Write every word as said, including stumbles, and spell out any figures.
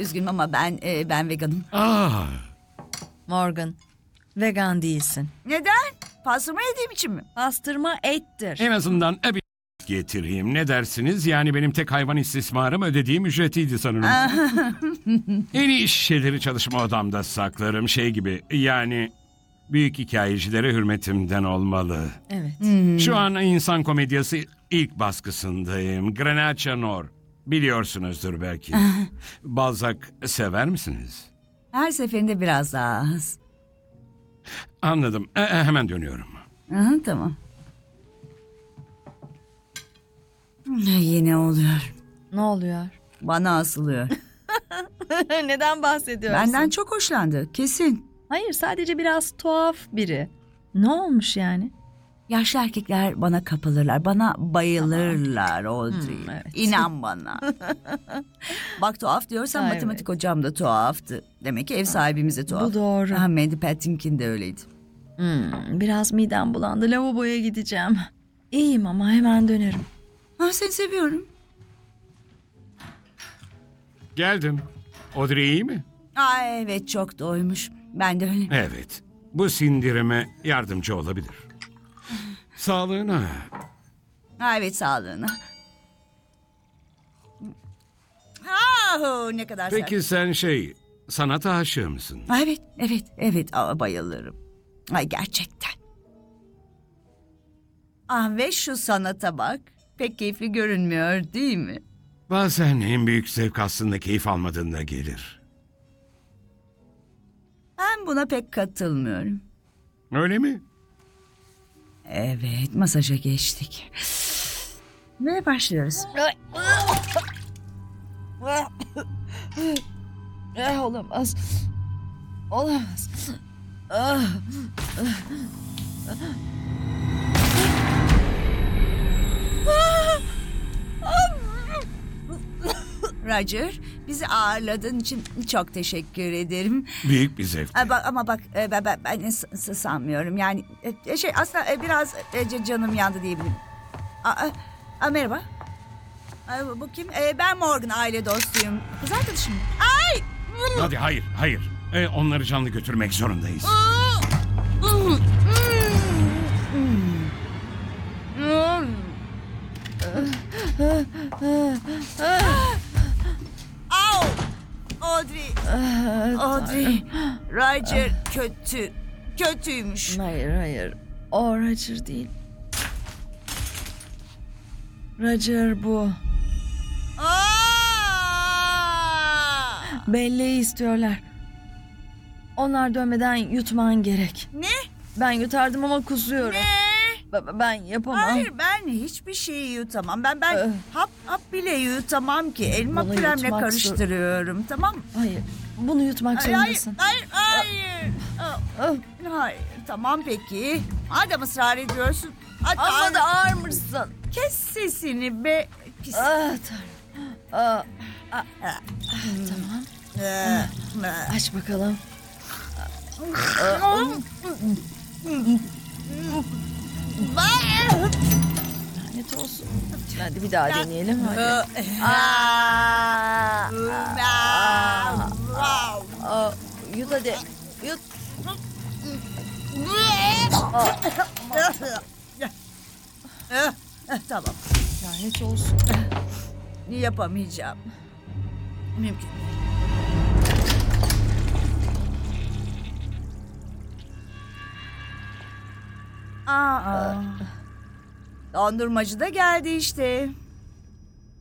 üzgünüm ama ben e, ben veganım. Ah, Morgan, vegan değilsin. Neden? Pastırma yediğim için mi? Pastırma ettir. en azından e, bir getireyim. Ne dersiniz? Yani benim tek hayvan istismarım ödediğim ücretiydi sanırım. En iyi şişeleri çalışma odamda saklarım. Şey gibi, yani büyük hikayecilere hürmetimden olmalı. Evet. Şu an insan komedyası ilk baskısındayım. Grenache Nor. Biliyorsunuzdur belki. Balzac sever misiniz? Her seferinde biraz daha az. Anladım. E, e, hemen dönüyorum. Aha, tamam. Yine oluyor. Ne oluyor? Bana asılıyor. Neden bahsediyorsun? Benden çok hoşlandı, kesin. Hayır, sadece biraz tuhaf biri. Ne olmuş yani? Yaşlı erkekler bana kapılırlar, bana bayılırlar Audrey. Hmm, evet. İnan bana. Bak tuhaf diyorsan Ha, matematik hocam da tuhaftı. Demek ki ev sahibimiz de tuhaf. Bu doğru. Ha, Mandy Patinkin de öyleydi. Hmm, biraz midem bulandı. Lavaboya gideceğim. İyiyim ama hemen dönerim. Ha, seni seviyorum. Geldim. Audrey iyi mi? Aa, evet çok doymuş. Ben de öyle. Evet. Bu sindirime yardımcı olabilir. Sağlığına. Ha, evet sağlığına. Ah, ne kadar sert. Peki sen şey, sanat aşığı mısın? Ha, evet, evet, evet. Aa, bayılırım. Ay gerçekten. Ah, ve şu sanata bak. Pek keyifli görünmüyor değil mi? Bazen en büyük zevk aslında keyif almadığında gelir. Ben buna pek katılmıyorum. Öyle mi? Evet, masaja geçtik. Ve başlıyoruz. Eh, olamaz. Olamaz. Ah. Roger, bizi ağırladığın için çok teşekkür ederim. Büyük bir zevk. Ha, bak, ama bak e, ben, ben, ben s- s- sanmıyorum. Yani e, şey aslında e, biraz e, c- canım yandı diyebilirim. Aa, aa, merhaba. Aa, bu kim? E, ben Morgan, aile dostuyum. Kız arkadaşım. Ay! Hadi hayır, hayır. E, onları canlı götürmek zorundayız. Au! Audrey. Audrey. Roger kötü. Kötüymüş. Hayır, hayır. O Roger değil. Roger bu. Aa! Belleği istiyorlar. Onlar dönmeden yutman gerek. Ne? Ben yutardım ama kusuyorum. Ne? Ba- Ben yapamam. Hayır, ben hiçbir şeyi yutamam. Ben ben Öh. hap hap bile yutamam ki. Elma Bunu kremle yutmak karıştırıyorum. Tamam mı? Hayır. Bunu yutmak Hayır, hayır, zorundasın. hayır, hayır. Ah, Ah, Hayır, tamam peki. Madem ısrar ediyorsun. Hatta Amma da ağırmışsın. kes sesini be. Pis. Ah Tanrım. Ah, ah, ah, tamam. Ee, Aç bakalım. Lanet olsun. Hadi bir daha deneyelim. Hadi. Aa, Aa, yut hadi. Yut. Tamam. Lanet olsun. Yapamayacağım. Mümkün. Aa. Dondurmacı da geldi işte.